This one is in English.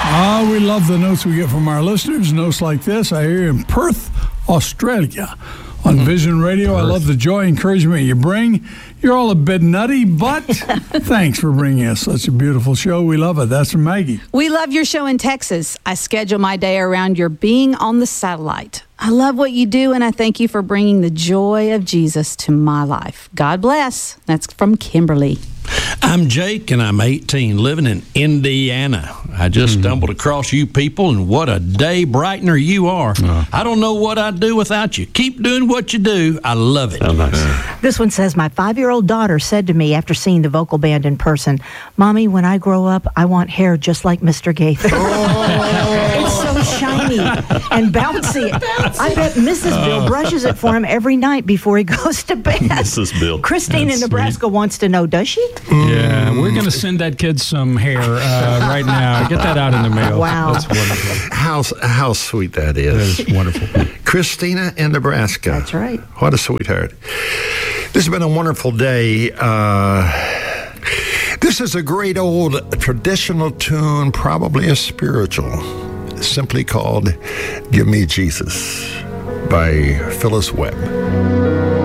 We love the notes we get from our listeners. Notes like this, I hear in Perth, Australia, on Vision Radio. I love the joy, encouragement you bring. You're all a bit nutty, but thanks for bringing us such a beautiful show. We love it. That's from Maggie. We love your show in Texas. I schedule my day around your being on the satellite. I love what you do, and I thank you for bringing the joy of Jesus to my life. God bless. That's from Kimberly. I'm Jake, and I'm 18, living in Indiana. I just stumbled across you people, and what a day brightener you are. I don't know what I'd do without you. Keep doing what you do. I love it. Oh, nice. This one says, my 5-year-old daughter said to me after seeing the vocal band in person, Mommy, when I grow up, I want hair just like Mr. Gaither. It's so shiny and bouncy. I bet Mrs. Bill brushes it for him every night before he goes to bed. Mrs. Bill. Christine in Nebraska wants to know, does she? Yeah, we're going to send that kid some hair right now. Get that out in the mail. Wow. That's wonderful. How sweet that is. That is wonderful. Christina in Nebraska. That's right. What a sweetheart. This has been a wonderful day. This is a great old traditional tune, probably a spiritual, simply called Give Me Jesus by Phyllis Webb.